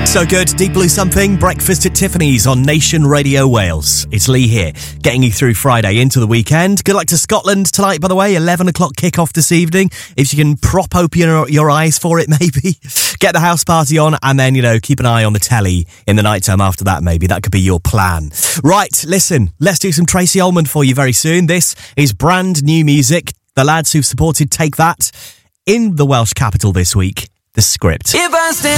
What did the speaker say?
So good. Deep Blue Something, Breakfast at Tiffany's on Nation Radio Wales. It's Lee here, getting you through Friday into the weekend. Good luck to Scotland tonight, by the way. 11 o'clock kick-off this evening. If you can prop open your eyes for it, maybe. Get the house party on and then, keep an eye on the telly in the night time after that, maybe. That could be your plan. Right, listen, let's do some Tracy Ullman for you very soon. This is brand new music. The lads who've supported Take That in the Welsh capital this week. The Script. If I stand